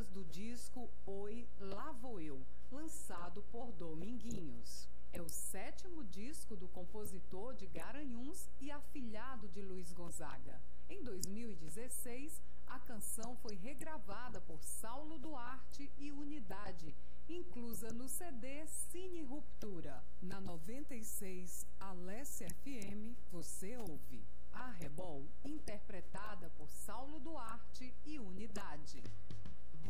músicas do disco Oi, Lá Vou Eu, lançado por Dominguinhos. É o 7º disco do compositor de Garanhuns e afilhado de Luiz Gonzaga. Em 2016, a canção foi regravada por Saulo Duarte e Unidade, inclusa no CD Cine Ruptura. Na 96 Alessia FM, você ouve Arrebol, interpretada por Saulo Duarte e Unidade.